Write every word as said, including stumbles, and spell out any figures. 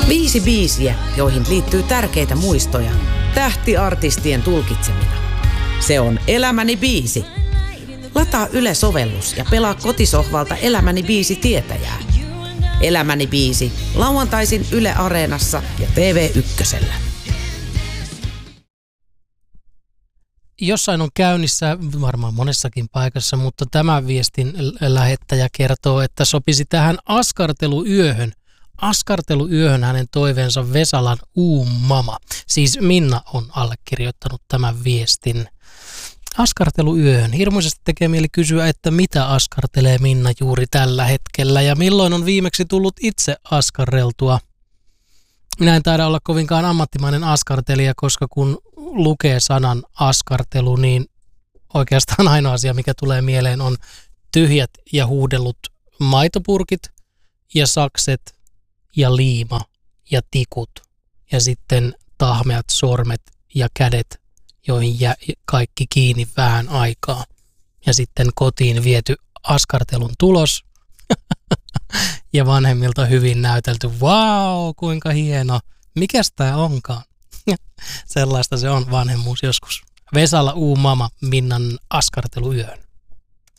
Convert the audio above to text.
Viisi biisiä, joihin liittyy tärkeitä muistoja, tähtiartistien tulkitsemina. Se on Elämäni biisi. Lataa Yle-sovellus ja pelaa kotisohvalta Elämäni biisi tietäjää. Elämäni biisi, lauantaisin Yle Areenassa ja T V Ykkösellä. Jossain on käynnissä, varmaan monessakin paikassa, mutta tämä viestin lähettäjä kertoo, että sopisi tähän askarteluyöhön. Askarteluyöhön hänen toiveensa Vesalan Uumama. Siis Minna on allekirjoittanut tämän viestin. Askarteluyöhön. Hirmuisesti tekee mieli kysyä, että mitä askartelee Minna juuri tällä hetkellä ja milloin on viimeksi tullut itse askarreltua. Minä en taida olla kovinkaan ammattimainen askartelija, koska kun lukee sanan askartelu, niin oikeastaan ainoa asia, mikä tulee mieleen, on tyhjät ja huudellut maitopurkit ja sakset ja liima ja tikut ja sitten tahmeat sormet ja kädet, joihin jää kaikki kiinni vähän aikaa. Ja sitten kotiin viety askartelun tulos ja vanhemmilta hyvin näytelty, vau, kuinka hieno, mikäs tää onkaan? Sellaista se on vanhemmuus joskus. Vesala Uumama, Minnan askarteluyöhön.